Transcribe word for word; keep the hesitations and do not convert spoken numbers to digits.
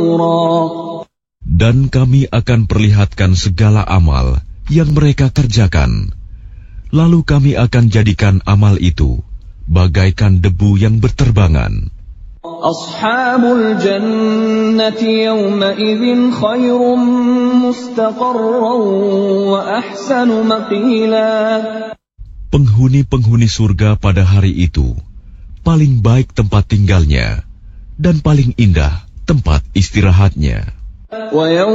Dan kami akan perlihatkan segala amal yang mereka kerjakan. Lalu kami akan jadikan amal itu bagaikan debu yang berterbangan. Ashabul jannati yawma idzin khairum mustaqarran wa ahsanu maqila. Penghuni-penghuni surga pada hari itu paling baik tempat tinggalnya dan paling indah tempat istirahatnya.